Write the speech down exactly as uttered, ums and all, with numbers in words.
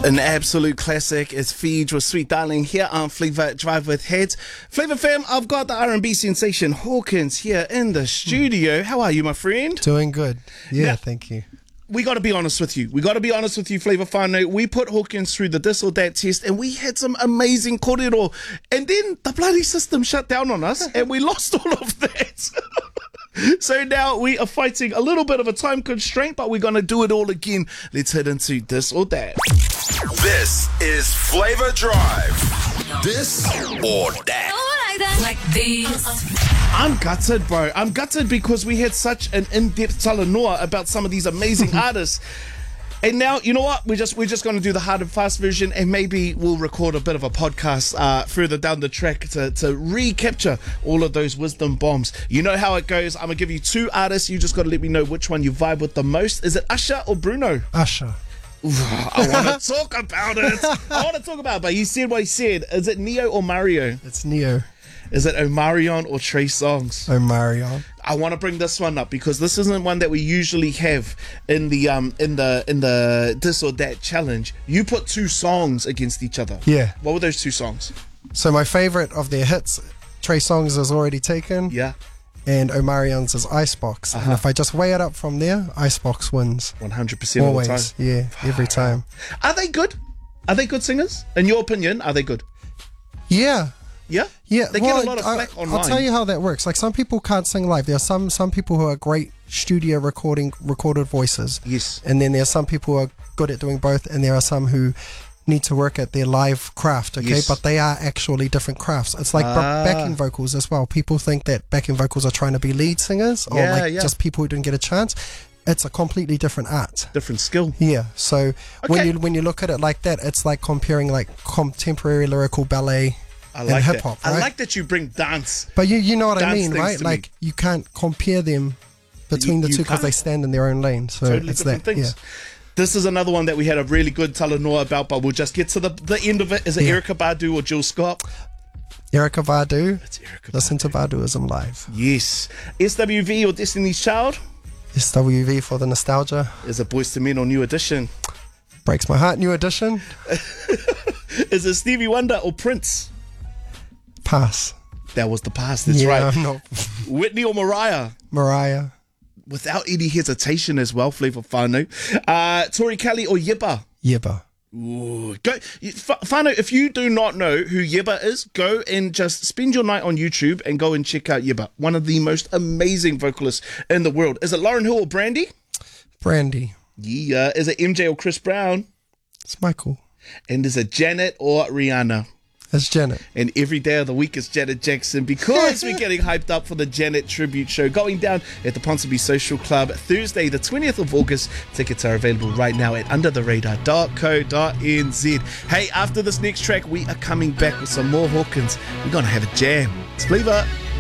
An absolute classic is Feed with Sweet Darling here on Flava Drive with Heads. Flava fam, I've got the R and B sensation Hawkins here in the studio. How are you, my friend? Doing good. Yeah, now, thank you. We got to be honest with you. We got to be honest with you, Flava whānau. We put Hawkins through the this or that test and we had some amazing kōrero. And then the bloody system shut down on us and we lost all of that. So now we are fighting a little bit of a time constraint, but we're going to do it all again. Let's head into this or that. This is Flava Drive. This or that. Like these. I'm gutted, bro. I'm gutted because we had such an in-depth talanoa about some of these amazing artists. And now, you know what? We're just we're just going to do the hard and fast version, and maybe we'll record a bit of a podcast uh, further down the track to, to recapture all of those wisdom bombs. You know how it goes. I'm going to give you two artists. You just got to let me know which one you vibe with the most. Is it Usher or Bruno? Usher. I want to talk about it. I want to talk about it, but he said what he said. Is it Neo or Mario? It's Neo. Is it Omarion or Trey Songz? Omarion. I want to bring this one up because this isn't one that we usually have in the um in the in the this or that challenge. You put two songs against each other. Yeah. What were those two songs? So my favorite of their hits, Trey Songz is already taken. Yeah. And Omarion's is Icebox. Uh-huh. And if I just weigh it up from there, Icebox wins. one hundred percent of the time. Always. Yeah, every time. Are they good? Are they good singers? In your opinion, are they good? Yeah. Yeah? Yeah, They well, get a lot of flack I, online. I'll tell you how that works. Like, some people can't sing live. There are some some people who are great studio recording recorded voices. Yes. And then there are some people who are good at doing both, and there are some who need to work at their live craft, okay? Yes. But they are actually different crafts. It's like Ah. backing vocals as well. People think that backing vocals are trying to be lead singers or Yeah, like yeah. just people who didn't get a chance. It's a completely different art. Different skill. Yeah, so when Okay. you when you look at it like that, it's like comparing like contemporary lyrical ballet I and like hip that. hop, I right? like that you bring dance. But you you know what I Dance mean, things right? to Like me. you can't compare them between You- the you two because they can't. stand in their own lane. So Totally it's different that. things. Yeah. This is another one that we had a really good talanoa about, but we'll just get to the, the end of it. Is it Yeah. Erykah Badu or Jill Scott? Erica Badu. It's Erykah Listen Badu. to Baduism live. Yes. S W V or Destiny's Child? S W V for the nostalgia. Is it Boyz two Men or New Edition? Breaks my heart. New edition. Is it Stevie Wonder or Prince? Pass. That was the past, that's yeah, right. I'm not. Whitney or Mariah? Mariah. Without any hesitation as well, Flava whānau. Uh, Tori Kelly or Yebba? Yebba. Ooh, go, F- whānau, if you do not know who Yebba is, go and just spend your night on YouTube and go and check out Yebba, one of the most amazing vocalists in the world. Is it Lauryn Hill or Brandy? Brandy. Yeah. Is it M J or Chris Brown? It's Michael. And is it Janet or Rihanna? It's Janet. And every day of the week is Janet Jackson because we're getting hyped up for the Janet Tribute Show going down at the Ponsonby Social Club Thursday, the twentieth of August. Tickets are available right now at under the radar dot co dot n z. Hey, after this next track, we are coming back with some more Hawkins. We're going to have a jam. It's Flava.